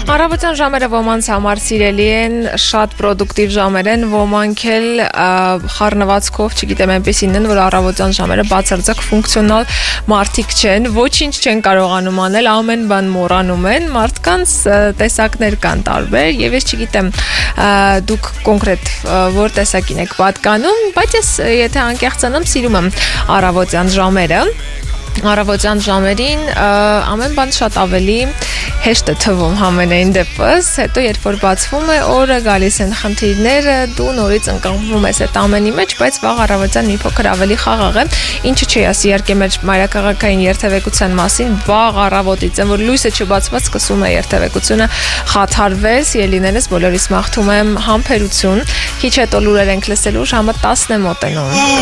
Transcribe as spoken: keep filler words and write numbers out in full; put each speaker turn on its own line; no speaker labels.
Առավոտյան ժամերը ոմանց համար սիրելի են, շատ պրոդուկտիվ ժամեր են, ոմանք էլ խառնվածքով, չգիտեմ, այնպեսին են, որ առավոտյան ժամերը բացարձակ ֆունկցիոնալ մարդիկ չեն, ոչինչ չեն կարողանում անել, ամեն բան մոռանում են, մարդկանց տեսակներ կան տարբեր, եւ ես չգիտեմ, դուք կոնկրետ որ տեսակին եք պատկանում, բայց ես եթե անկեղծանամ, սիրում եմ առավոտյան ժամերը։ Առավոտյան ժամերին ամեն բան շատ ավելի հեշտ է թվում համենայն դեպս, հետո երբ որ բացվում է օրը, գալիս են խնդիրները, դու նորից ընկղմվում ես այդ ամենի մեջ, բայց վաղ առավոտյան մի փոքր ավելի խաղաղ է, ինչը չի ասի իհարկե մեր մայրաքաղաքային երթևեկության մասին, վաղ առավոտից, որ լույսը չբացված սկսում է երթևեկությունը խաթարվել, սիրելիներս բոլորիս մաղթում եմ համբերություն, քիչ հետո լուրեր ենք լսելու, ժամը տասն է մոտենում։